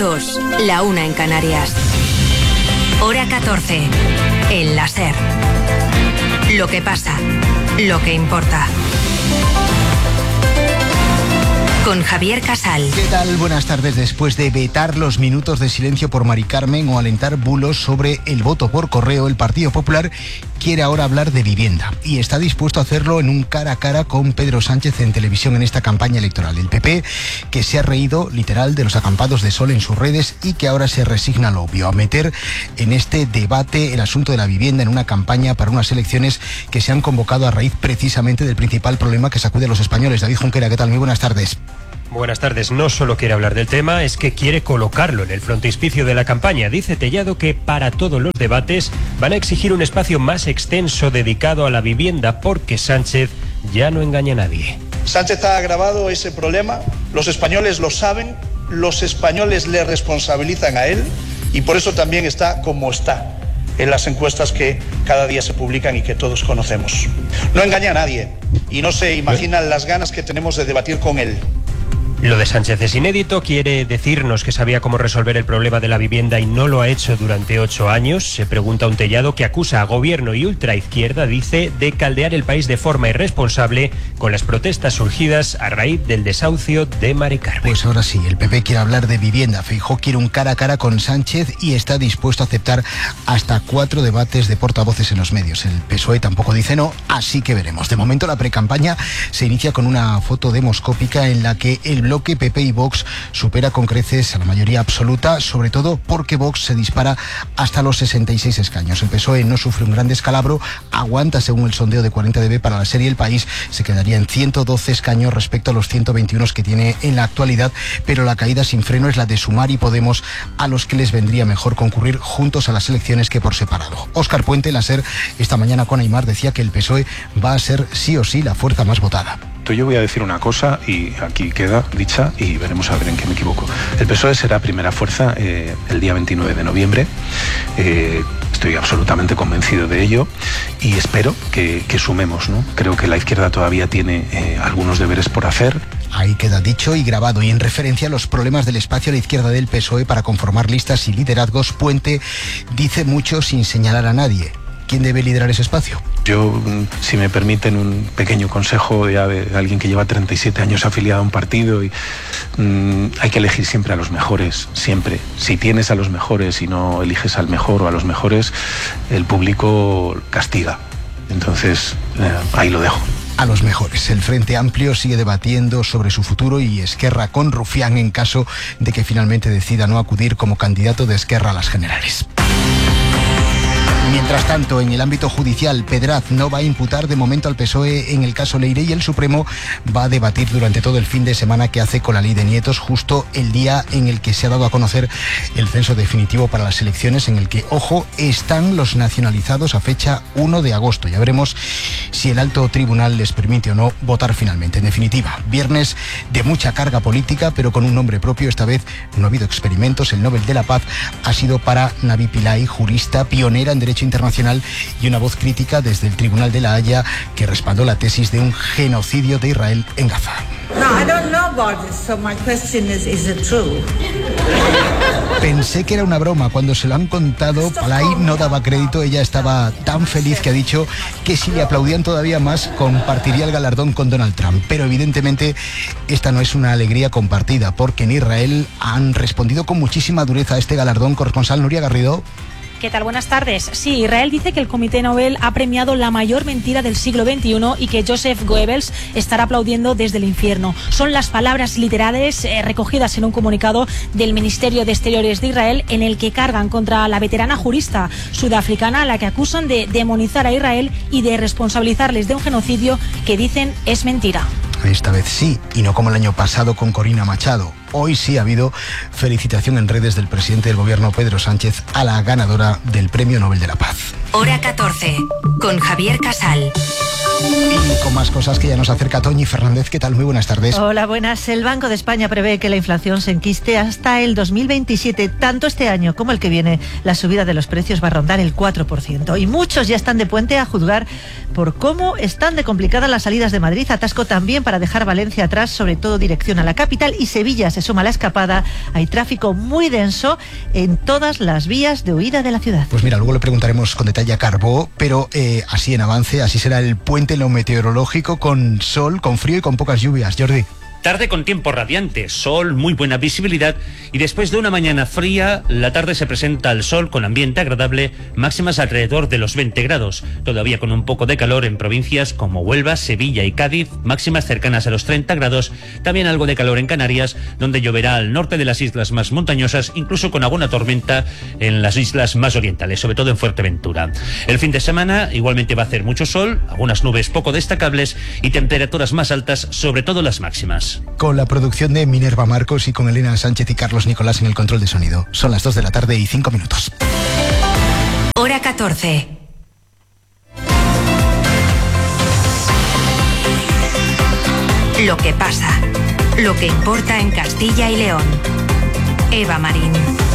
2, la 1 en Canarias. Hora 14, en la SER. Lo que pasa, lo que importa. Con Javier Casal. ¿Qué tal? Buenas tardes. Después de vetar los minutos de silencio por Mari Carmen o alentar bulos sobre el voto por correo, el Partido Popular quiere ahora hablar de vivienda y está dispuesto a hacerlo en un cara a cara con Pedro Sánchez en televisión en esta campaña electoral. El PP, que se ha reído literal de los acampados de sol en sus redes y que ahora se resigna a lo obvio, a meter en este debate el asunto de la vivienda en una campaña para unas elecciones que se han convocado a raíz precisamente del principal problema que sacude a los españoles. David Junquera, ¿qué tal? Muy buenas tardes. Buenas tardes. No solo quiere hablar del tema, es que quiere colocarlo en el frontispicio de la campaña. Dice Tellado que para todos los debates van a exigir un espacio más extenso dedicado a la vivienda porque Sánchez ya no engaña a nadie. Sánchez ha agravado ese problema, los españoles lo saben, los españoles le responsabilizan a él y por eso también está como está en las encuestas que cada día se publican y que todos conocemos. No engaña a nadie y no se imaginan las ganas que tenemos de debatir con él. Lo de Sánchez es inédito, quiere decirnos que sabía cómo resolver el problema de la vivienda y no lo ha hecho durante 8 años. Se pregunta un Tellado que acusa a gobierno y ultraizquierda, dice, de caldear el país de forma irresponsable con las protestas surgidas a raíz del desahucio de Mari Carmen. Pues ahora sí, el PP quiere hablar de vivienda. Feijóo quiere un cara a cara con Sánchez y está dispuesto a aceptar hasta 4 debates de portavoces en los medios. El PSOE tampoco dice no, así que veremos. De momento la precampaña se inicia con una foto demoscópica en la que el bloque PP y Vox supera con creces a la mayoría absoluta, sobre todo porque Vox se dispara hasta los 66 escaños. El PSOE no sufre un gran descalabro, aguanta según el sondeo de 40dB para la serie El País, se quedaría en 112 escaños respecto a los 121 que tiene en la actualidad, pero la caída sin freno es la de Sumar y Podemos, a los que les vendría mejor concurrir juntos a las elecciones que por separado. Óscar Puente, en la SER, esta mañana con Aimar, decía que el PSOE va a ser sí o sí la fuerza más votada. Yo voy a decir una cosa y aquí queda dicha y veremos a ver en qué me equivoco. El PSOE será primera fuerza el día 29 de noviembre. Estoy absolutamente convencido de ello y espero que sumemos, ¿no? Creo que la izquierda todavía tiene algunos deberes por hacer. Ahí queda dicho y grabado. Y en referencia a los problemas del espacio a la izquierda del PSOE para conformar listas y liderazgos, Puente dice mucho sin señalar a nadie. ¿Quién debe liderar ese espacio? Yo, si me permiten un pequeño consejo ya de alguien que lleva 37 años afiliado a un partido, y hay que elegir siempre a los mejores, siempre. Si tienes a los mejores y no eliges al mejor o a los mejores, el público castiga. Entonces, ahí lo dejo. A los mejores. El Frente Amplio sigue debatiendo sobre su futuro y Esquerra con Rufián en caso de que finalmente decida no acudir como candidato de Esquerra a las generales. Mientras tanto, en el ámbito judicial, Pedraz no va a imputar de momento al PSOE en el caso Leire y el Supremo va a debatir durante todo el fin de semana qué hace con la ley de nietos, justo el día en el que se ha dado a conocer el censo definitivo para las elecciones, en el que, ojo, están los nacionalizados a fecha 1 de agosto. Ya veremos si el alto tribunal les permite o no votar finalmente. En definitiva, viernes de mucha carga política, pero con un nombre propio. Esta vez no ha habido experimentos. El Nobel de la Paz ha sido para Navi Pillay, jurista pionera en derecho internacional y una voz crítica desde el Tribunal de la Haya que respaldó la tesis de un genocidio de Israel en Gaza. Pensé que era una broma. Cuando se lo han contado, Pillay no daba crédito. Ella estaba tan feliz que ha dicho que si le aplaudían todavía más, compartiría el galardón con Donald Trump. Pero evidentemente esta no es una alegría compartida, porque en Israel han respondido con muchísima dureza a este galardón. Corresponsal Nuria Garrido. ¿Qué tal? Buenas tardes. Sí, Israel dice que el Comité Nobel ha premiado la mayor mentira del siglo XXI y que Joseph Goebbels estará aplaudiendo desde el infierno. Son las palabras literales recogidas en un comunicado del Ministerio de Exteriores de Israel en el que cargan contra la veterana jurista sudafricana a la que acusan de demonizar a Israel y de responsabilizarles de un genocidio que dicen es mentira. Esta vez sí, y no como el año pasado con Corina Machado. Hoy sí ha habido felicitación en redes del presidente del gobierno, Pedro Sánchez, a la ganadora del Premio Nobel de la Paz. Hora 14, con Javier Casal. Y con más cosas que ya nos acerca Toñi Fernández. ¿Qué tal? Muy buenas tardes. Hola, buenas. El Banco de España prevé que la inflación se enquiste hasta el 2027. Tanto este año como el que viene, la subida de los precios va a rondar el 4%. Y muchos ya están de puente a juzgar por cómo están de complicadas las salidas de Madrid. Atasco también para dejar Valencia atrás, sobre todo dirección a la capital. Y Sevilla se suma a la escapada. Hay tráfico muy denso en todas las vías de huida de la ciudad. Pues mira, luego le preguntaremos con detalle a Carbó, pero así en avance, así será el puente en lo meteorológico, con sol, con frío y con pocas lluvias. Jordi. Tarde con tiempo radiante, sol, muy buena visibilidad y después de una mañana fría, la tarde se presenta al sol con ambiente agradable, máximas alrededor de los 20 grados, todavía con un poco de calor en provincias como Huelva, Sevilla y Cádiz, máximas cercanas a los 30 grados, también algo de calor en Canarias, donde lloverá al norte de las islas más montañosas, incluso con alguna tormenta en las islas más orientales, sobre todo en Fuerteventura. El fin de semana igualmente va a hacer mucho sol, algunas nubes poco destacables y temperaturas más altas, sobre todo las máximas. Con la producción de Minerva Marcos y con Elena Sánchez y Carlos Nicolás en el control de sonido. Son las 2 de la tarde y 5 minutos. Hora 14. Lo que pasa, lo que importa en Castilla y León. Eva Marín.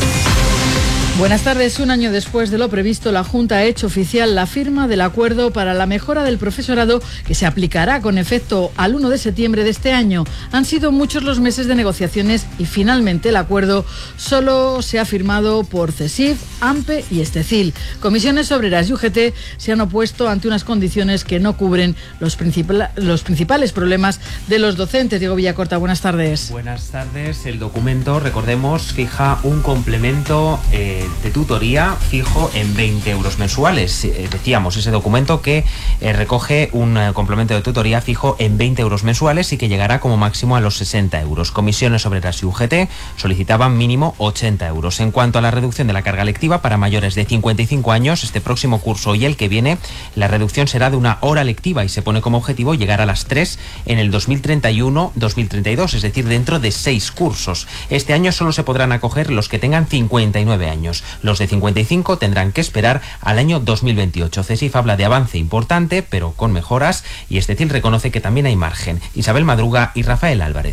Buenas tardes. Un año después de lo previsto, la Junta ha hecho oficial la firma del acuerdo para la mejora del profesorado que se aplicará con efecto al 1 de septiembre de este año. Han sido muchos los meses de negociaciones y finalmente el acuerdo solo se ha firmado por CESIF, AMPE y Estecil. Comisiones Obreras y UGT se han opuesto ante unas condiciones que no cubren los principales problemas de los docentes. Diego Villacorta, buenas tardes. Buenas tardes. El documento, recordemos, fija un complemento de tutoría fijo en 20 euros mensuales. Decíamos, ese documento que recoge un complemento de tutoría fijo en 20 euros mensuales y que llegará como máximo a los 60 euros. Comisiones Obreras y UGT solicitaban mínimo 80 euros. En cuanto a la reducción de la carga lectiva para mayores de 55 años, este próximo curso y el que viene, la reducción será de una hora lectiva y se pone como objetivo llegar a las 3 en el 2031-2032, es decir, dentro de 6 cursos. Este año solo se podrán acoger los que tengan 59 años. Los de 55 tendrán que esperar al año 2028. CESIF habla de avance importante, pero con mejoras, y Estecil reconoce que también hay margen. Isabel Madruga y Rafael Álvarez.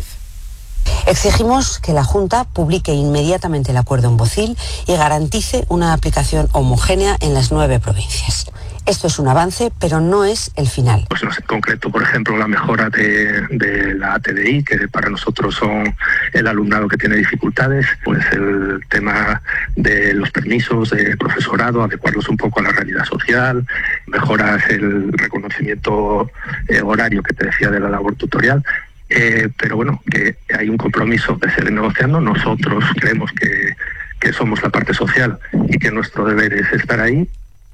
Exigimos que la Junta publique inmediatamente el acuerdo en Bocil y garantice una aplicación homogénea en las 9 provincias. Esto es un avance, pero no es el final. Pues en concreto, por ejemplo, la mejora de la ATDI, que para nosotros son el alumnado que tiene dificultades, pues el tema de los permisos de profesorado, adecuarlos un poco a la realidad social, mejoras el reconocimiento horario que te decía de la labor tutorial. Pero bueno, que hay un compromiso de seguir negociando. Nosotros creemos que somos la parte social y que nuestro deber es estar ahí.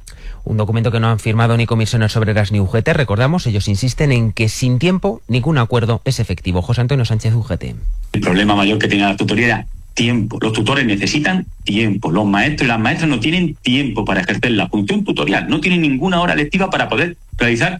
Un documento que no han firmado ni Comisiones Obreras ni UGT. Recordamos, ellos insisten en que sin tiempo ningún acuerdo es efectivo. José Antonio Sánchez, UGT. El problema mayor que tenía la tutoría era tiempo. Los tutores necesitan tiempo. Los maestros y las maestras no tienen tiempo para ejercer la función tutorial. No tienen ninguna hora lectiva para poder realizar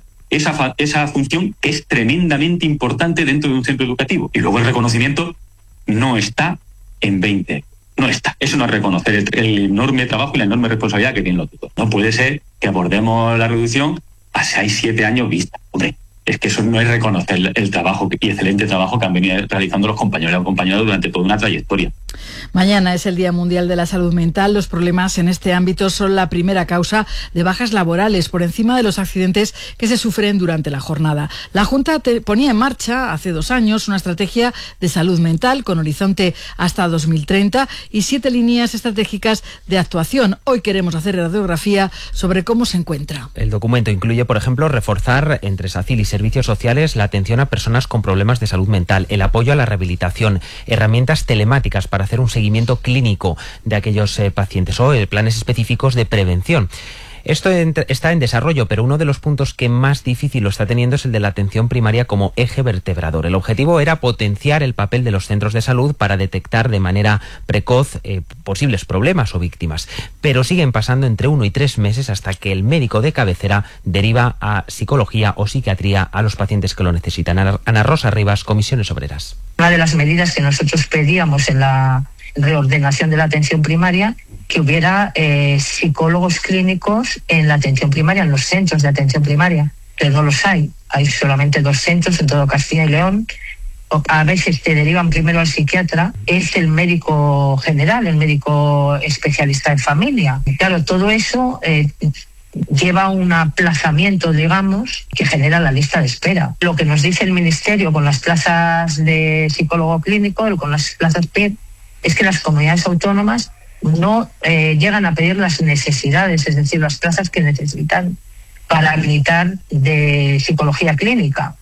esa función que es tremendamente importante dentro de un centro educativo. Y luego el reconocimiento no está en 20. No está. Eso no es reconocer el enorme trabajo y la enorme responsabilidad que tienen los tutores. No puede ser que abordemos la reducción a 6-7 años vista. Hombre, es que eso no es reconocer el trabajo y excelente trabajo que han venido realizando los compañeros y las compañeras durante toda una trayectoria. Mañana es el Día Mundial de la Salud Mental. Los problemas en este ámbito son la primera causa de bajas laborales, por encima de los accidentes que se sufren durante la jornada. La Junta ponía en marcha hace 2 años una estrategia de salud mental con horizonte hasta 2030 y 7 líneas estratégicas de actuación. Hoy queremos hacer radiografía sobre cómo se encuentra. El documento incluye, por ejemplo, reforzar entre SACIL y servicios sociales la atención a personas con problemas de salud mental, el apoyo a la rehabilitación, herramientas telemáticas para hacer un seguimiento clínico de aquellos pacientes o planes específicos de prevención. Esto está en desarrollo, pero uno de los puntos que más difícil lo está teniendo es el de la atención primaria como eje vertebrador. El objetivo era potenciar el papel de los centros de salud para detectar de manera precoz posibles problemas o víctimas, pero siguen pasando entre 1 y 3 meses hasta que el médico de cabecera deriva a psicología o psiquiatría a los pacientes que lo necesitan. Ana Rosa Rivas, Comisiones Obreras. Una de las medidas que nosotros pedíamos en la reordenación de la atención primaria, que hubiera psicólogos clínicos en la atención primaria, en los centros de atención primaria. pero no los hay. Hay solamente 2 centros en todo Castilla y León. A veces te derivan primero al psiquiatra, es el médico general, el médico especialista en familia. Y claro, todo eso lleva un aplazamiento, digamos, que genera la lista de espera. Lo que nos dice el Ministerio con las plazas de psicólogo clínico, con las plazas PIR, es que las comunidades autónomas no llegan a pedir las necesidades, es decir, las plazas que necesitan para habilitar de psicología clínica.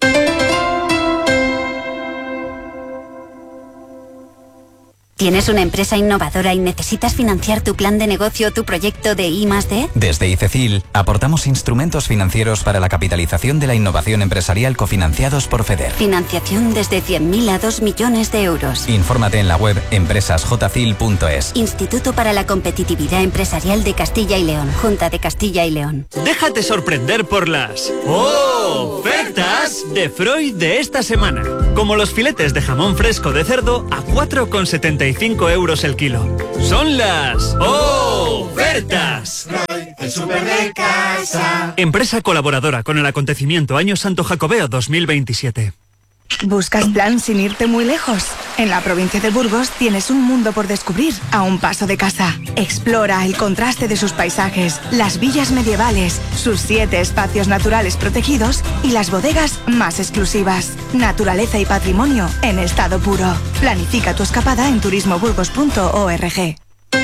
¿Tienes una empresa innovadora y necesitas financiar tu plan de negocio o tu proyecto de I+D? Desde ICECIL aportamos instrumentos financieros para la capitalización de la innovación empresarial cofinanciados por FEDER. Financiación desde 100.000 a 2 millones de euros. Infórmate en la web empresasjcil.es. Instituto para la Competitividad Empresarial de Castilla y León. Junta de Castilla y León. Déjate sorprender por las ofertas de Freud de esta semana. Como los filetes de jamón fresco de cerdo a 4,75 € el kilo. Son las ofertas. Freud, el súper de casa. Empresa colaboradora con el acontecimiento Año Santo Jacobeo 2027. ¿Buscas plan sin irte muy lejos? En la provincia de Burgos tienes un mundo por descubrir a un paso de casa. Explora el contraste de sus paisajes, las villas medievales, sus 7 espacios naturales protegidos y las bodegas más exclusivas. Naturaleza y patrimonio en estado puro. Planifica tu escapada en turismoburgos.org.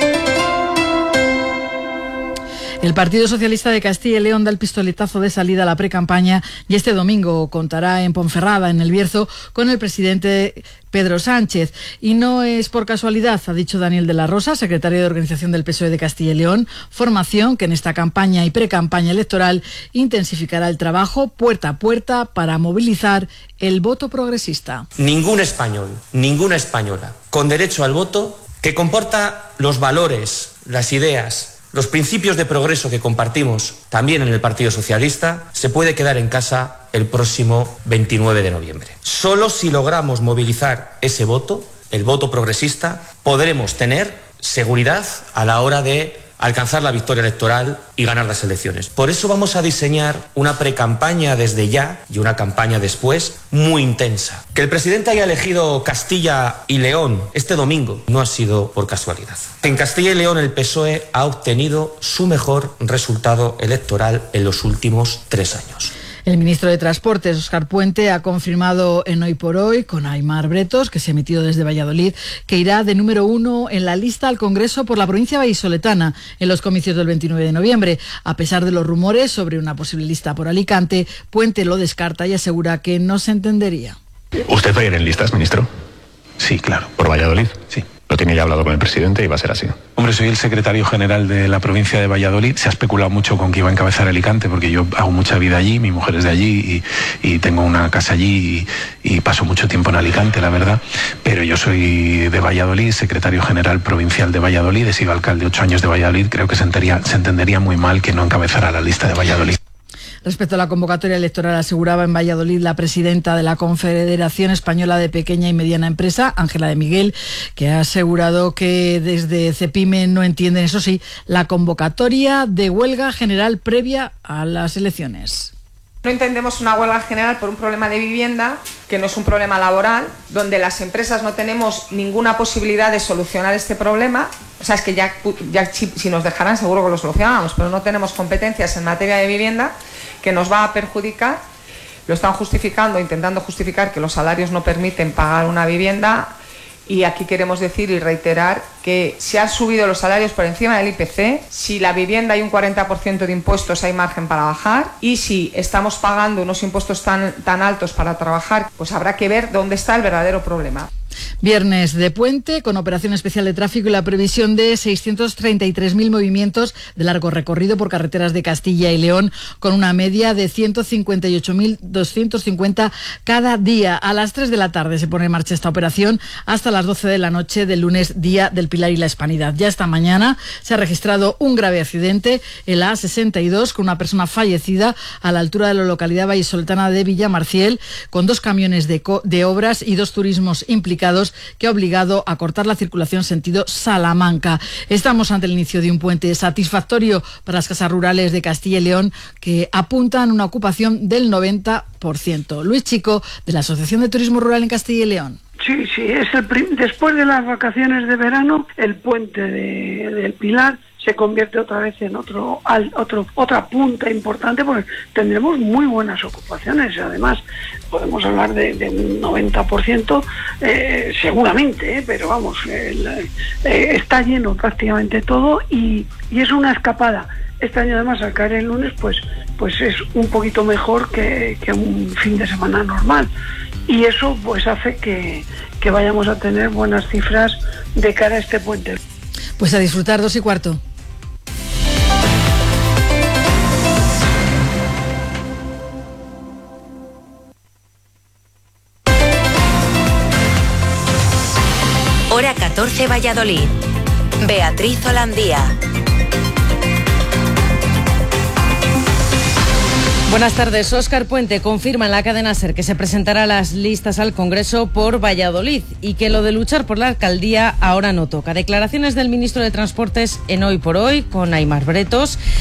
El Partido Socialista de Castilla y León da el pistoletazo de salida a la precampaña y este domingo contará en Ponferrada, en El Bierzo, con el presidente Pedro Sánchez. Y no es por casualidad, ha dicho Daniel de la Rosa, secretario de Organización del PSOE de Castilla y León, formación que en esta campaña y precampaña electoral intensificará el trabajo puerta a puerta para movilizar el voto progresista. Ningún español, ninguna española con derecho al voto que comporta los valores, las ideas, los principios de progreso que compartimos también en el Partido Socialista, se puede quedar en casa el próximo 29 de noviembre. Solo si logramos movilizar ese voto, el voto progresista, podremos tener seguridad a la hora de alcanzar la victoria electoral y ganar las elecciones. Por eso vamos a diseñar una precampaña desde ya y una campaña después muy intensa. Que el presidente haya elegido Castilla y León este domingo no ha sido por casualidad. En Castilla y León el PSOE ha obtenido su mejor resultado electoral en los últimos 3 años. El ministro de Transportes, Óscar Puente, ha confirmado en Hoy por Hoy con Aimar Bretos, que se ha emitido desde Valladolid, que irá de número 1 en la lista al Congreso por la provincia vallisoletana en los comicios del 29 de noviembre. A pesar de los rumores sobre una posible lista por Alicante, Puente lo descarta y asegura que no se entendería. ¿Usted va a ir en listas, ministro? Sí, claro. ¿Por Valladolid? Sí. Lo tiene ya hablado con el presidente y va a ser así. Hombre, soy el secretario general de la provincia de Valladolid. Se ha especulado mucho con que iba a encabezar Alicante porque yo hago mucha vida allí, mi mujer es de allí y tengo una casa allí y paso mucho tiempo en Alicante, la verdad. Pero yo soy de Valladolid, secretario general provincial de Valladolid, he sido alcalde 8 años de Valladolid. Creo que se entendería muy mal que no encabezara la lista de Valladolid. Respecto a la convocatoria electoral, aseguraba en Valladolid la presidenta de la Confederación Española de Pequeña y Mediana Empresa, Ángela de Miguel, que ha asegurado que desde CEPIME no entienden, eso sí, la convocatoria de huelga general previa a las elecciones. No entendemos una huelga general por un problema de vivienda, que no es un problema laboral, donde las empresas no tenemos ninguna posibilidad de solucionar este problema. O sea, es que ya si nos dejaran seguro que lo solucionábamos, pero no tenemos competencias en materia de vivienda, que nos va a perjudicar. Lo están justificando, intentando justificar que los salarios no permiten pagar una vivienda. Y aquí queremos decir y reiterar que si han subido los salarios por encima del IPC, si la vivienda hay un 40% de impuestos hay margen para bajar, y si estamos pagando unos impuestos tan altos para trabajar, pues habrá que ver dónde está el verdadero problema. Viernes de puente, con operación especial de tráfico y la previsión de 633.000 movimientos de largo recorrido por carreteras de Castilla y León, con una media de 158.250 cada día. A las 3 de la tarde se pone en marcha esta operación hasta las 12 de la noche del lunes, día del Pilar y la Hispanidad. Ya esta mañana se ha registrado un grave accidente en la A62 con una persona fallecida a la altura de la localidad vallisoletana de Villamarciel, con 2 camiones de obras y 2 turismos implicados damnificados que ha obligado a cortar la circulación sentido Salamanca. Estamos ante el inicio de un puente satisfactorio para las casas rurales de Castilla y León, que apuntan una ocupación del 90%. Luis Chico, de la Asociación de Turismo Rural en Castilla y León. Sí, es después de las vacaciones de verano, el puente del Pilar se convierte otra vez en otra punta importante, porque tendremos muy buenas ocupaciones. Además, podemos hablar de un 90% seguramente, pero vamos, está lleno prácticamente todo y es una escapada. Este año además, al caer el lunes, pues es un poquito mejor que un fin de semana normal. Y eso pues hace que vayamos a tener buenas cifras de cara a este puente. Pues a disfrutar, 2:15. Hora 14, Valladolid. Beatriz Holandía. Buenas tardes. Óscar Puente confirma en la cadena SER que se presentará las listas al Congreso por Valladolid y que lo de luchar por la alcaldía ahora no toca. Declaraciones del ministro de Transportes en Hoy por Hoy con Aimar Bretos,